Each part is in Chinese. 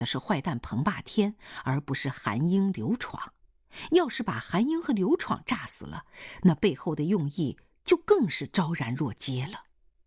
的是坏蛋彭霸天，而不是韩英、刘闯。要是把韩英和刘闯炸死了，那背后的用意就更是昭然若揭了。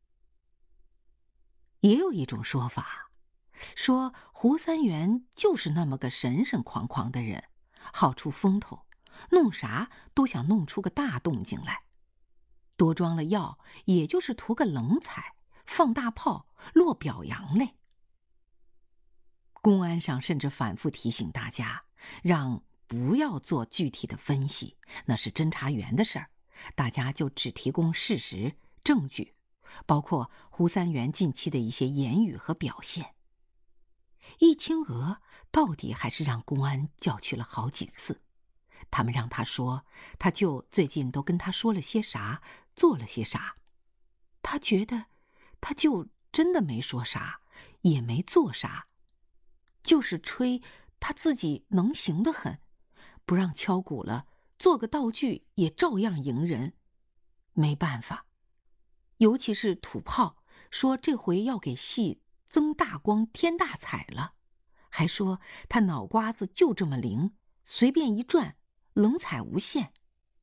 也有一种说法，说胡三元就是那么个神神狂狂的人，好出风头，弄啥都想弄出个大动静来。多装了药，也就是图个冷彩，放大炮，落表扬嘞。公安上甚至反复提醒大家，让不要做具体的分析，那是侦查员的事儿，大家就只提供事实、证据，包括胡三元近期的一些言语和表现。易清娥到底还是让公安叫去了好几次，他们让他说他舅最近都跟他说了些啥，做了些啥。他觉得他舅真的没说啥，也没做啥，就是吹他自己能行得很，不让敲鼓了，做个道具也照样迎人。没办法，尤其是土炮，说这回要给戏增大光添大彩了，还说他脑瓜子就这么灵，随便一转，冷彩无限。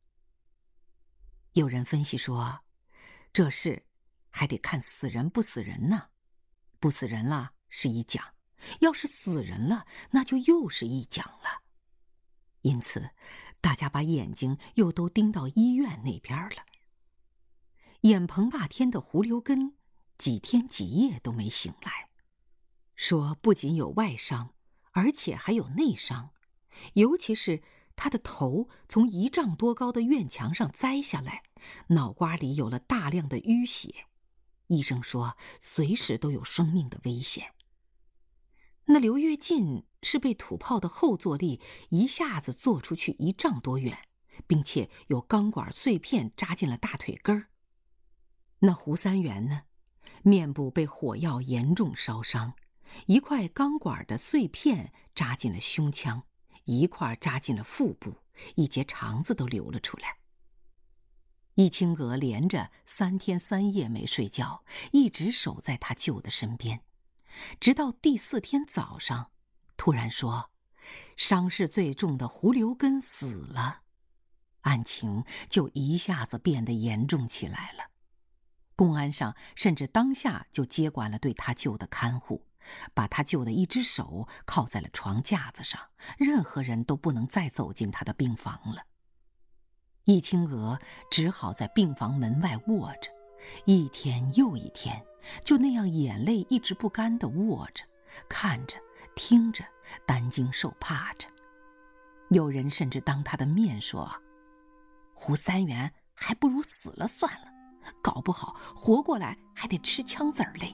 有人分析说，这事还得看死人不死人呢，不死人了是一讲，要是死人了，那就又是一讲了。因此，大家把眼睛又都盯到医院那边了。演彭霸天的胡留根几天几夜都没醒来，说不仅有外伤，而且还有内伤，尤其是他的头从1丈多高的院墙上栽下来，脑瓜里有了大量的淤血，医生说随时都有生命的危险。那刘跃进是被土炮的后坐力一下子坐出去1丈多远，并且有钢管碎片扎进了大腿根儿。那胡三元呢，面部被火药严重烧伤，一块钢管的碎片扎进了胸腔，一块扎进了腹部，一截肠子都流了出来。易清娥连着3天3夜没睡觉，一直守在他舅的身边，直到第4天早上，突然说伤势最重的胡留根死了，案情就一下子变得严重起来了。公安上甚至当下就接管了对他舅的看护，把他舅的一只手靠在了床架子上，任何人都不能再走进他的病房了。易清娥只好在病房门外卧着，一天又一天，就那样眼泪一直不干地卧着，看着听着，担惊受怕着。有人甚至当他的面说，胡三元还不如死了算了，搞不好活过来还得吃枪子儿嘞。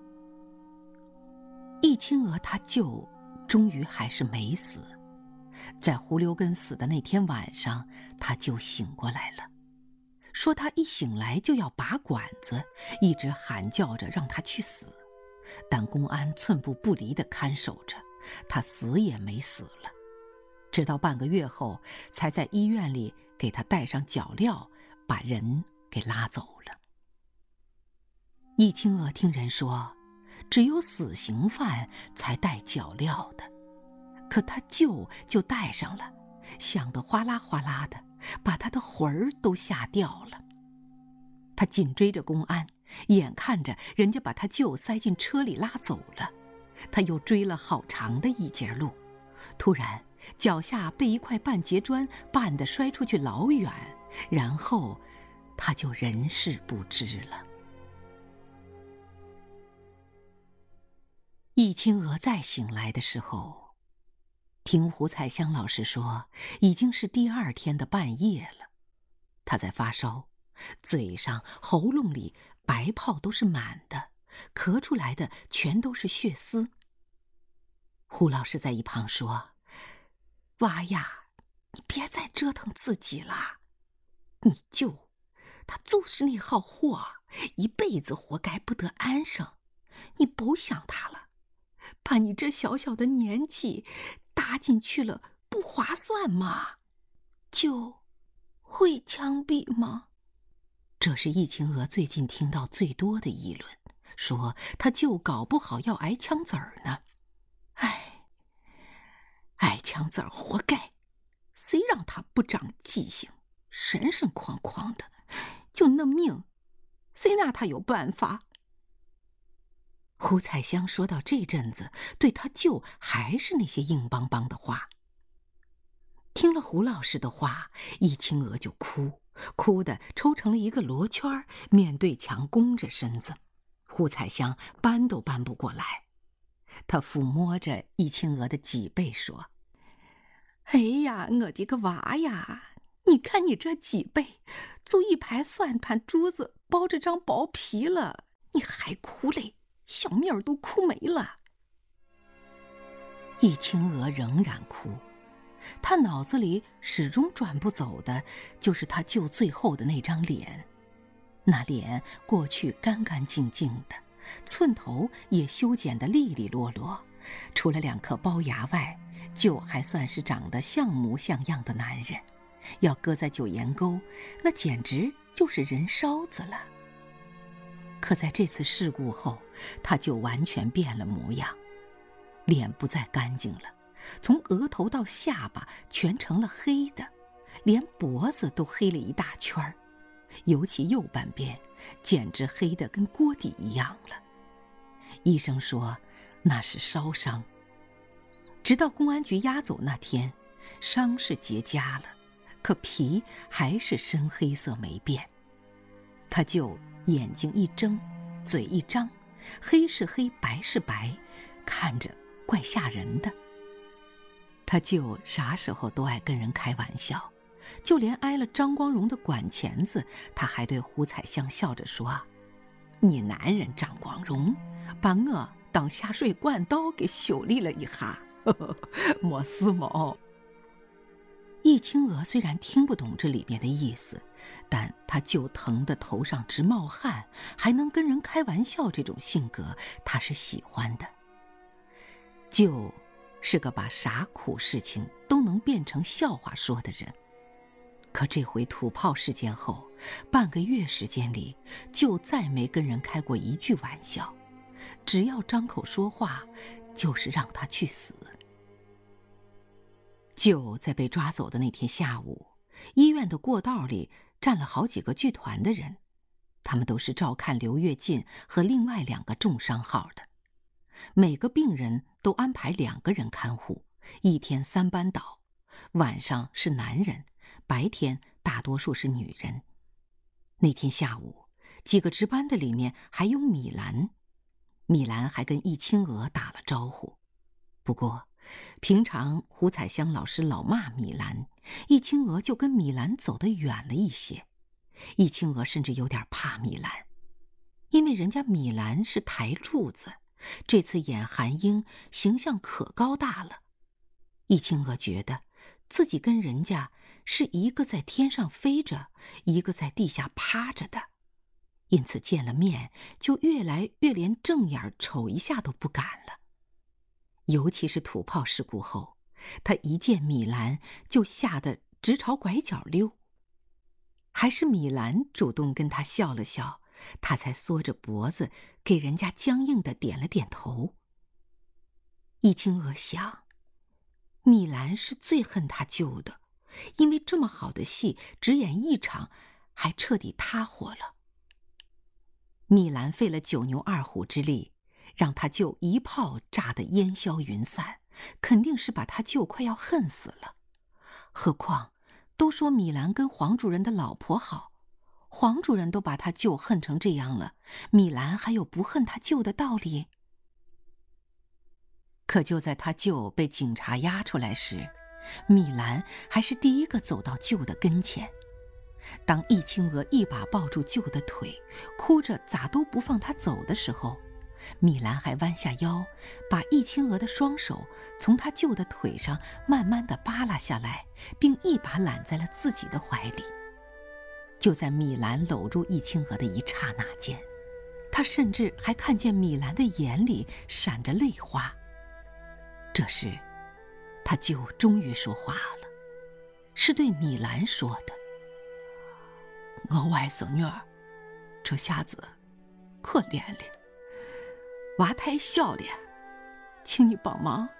易清娥他舅终于还是没死，在胡留根死的那天晚上，他舅醒过来了，说他一醒来就要拔管子，一直喊叫着让他去死，但公安寸步不离地看守着，他死也没死了，直到半个月后才在医院里给他戴上脚镣，把人给拉走了。易清娥听人说，只有死刑犯才戴脚镣的，可他舅就戴上了，响得哗啦哗啦的，把他的魂儿都吓掉了。他紧追着公安，眼看着人家把他舅塞进车里拉走了，他又追了好长的一截路，突然脚下被一块半截砖绊得摔出去老远，然后他就人事不知了。易清娥再醒来的时候，听胡彩香老师说，已经是第2天的半夜了。她在发烧，嘴上、喉咙里白泡都是满的，咳出来的全都是血丝。胡老师在一旁说：“娃呀，你别再折腾自己了，你舅他就是那号货，一辈子活该不得安生，你甭想他了。把你这小小的年纪搭进去了，不划算嘛。舅会枪毙吗？”这是易清娥最近听到最多的议论，说他舅搞不好要挨枪子儿呢。唉， 强子儿活该，谁让他不长记性，神神哐哐的，就那命，谁拿他有办法？胡彩香说到这阵子，对他舅还是那些硬邦邦的话。听了胡老师的话，易清娥就哭得抽成了一个罗圈，面对墙弓着身子，胡彩香搬都搬不过来。她抚摸着易清娥的脊背说：“哎呀，我的个娃呀，你看你这脊背，就一排算盘珠子包着张薄皮了，你还哭嘞，小命儿都哭没了。”易清娥仍然哭，她脑子里始终转不走的就是她舅最后的那张脸。那脸过去干干净净的，寸头也修剪得利利落落，除了2颗龅牙外，舅还算是长得像模像样的男人。要搁在九岩沟，那简直就是人烧子了。可在这次事故后，他就完全变了模样，脸不再干净了，从额头到下巴全成了黑的，连脖子都黑了一大圈儿，尤其右半边简直黑得跟锅底一样了。医生说那是烧伤，直到公安局押走那天，伤是结痂了，可皮还是深黑色没变。他就眼睛一睁，嘴一张，黑是黑，白是白，看着怪吓人的。他就啥时候都爱跟人开玩笑，就连挨了张光荣的管钳子，他还对胡彩香笑着说：“你男人张光荣把我当下水管道给修理了一下，没事么。”易清娥虽然听不懂这里面的意思，但她就疼得头上直冒汗，还能跟人开玩笑，这种性格她是喜欢的。就是个把啥苦事情都能变成笑话说的人。可这回土炮事件后，半个月时间里，就再没跟人开过一句玩笑，只要张口说话，就是让他去死。就在被抓走的那天下午，医院的过道里站了好几个剧团的人，他们都是照看刘跃进和另外2个重伤号的。每个病人都安排2个人看护，1天3班倒，晚上是男人，白天大多数是女人。那天下午，几个值班的里面还有米兰，米兰还跟易清娥打了招呼。不过平常胡彩香老师老骂米兰，易清娥就跟米兰走得远了一些。易清娥甚至有点怕米兰，因为人家米兰是台柱子，这次演韩英形象可高大了。易清娥觉得自己跟人家是一个在天上飞着，一个在地下趴着的，因此见了面就越来越连正眼瞅一下都不敢了。尤其是土炮事故后，他一见米兰就吓得直朝拐角溜。还是米兰主动跟他笑了笑，他才缩着脖子给人家僵硬地点了点头。易清娥想，米兰是最恨他舅的，因为这么好的戏只演1场，还彻底塌伙了。米兰费了9牛2虎之力，让他舅一炮炸得烟消云散，肯定是把他舅快要恨死了。何况都说米兰跟黄主任的老婆好，黄主任都把他舅恨成这样了，米兰还有不恨他舅的道理？可就在他舅被警察押出来时，米兰还是第一个走到舅的跟前。当易清娥一把抱住舅的腿，哭着咋都不放他走的时候，米兰还弯下腰，把易清娥的双手从他舅的腿上慢慢地扒拉下来，并一把揽在了自己的怀里。就在米兰搂住易清娥的一刹那间，他甚至还看见米兰的眼里闪着泪花。这时他舅终于说话了，是对米兰说的：“我外甥女儿这下子可怜了，娃太小了，请你帮忙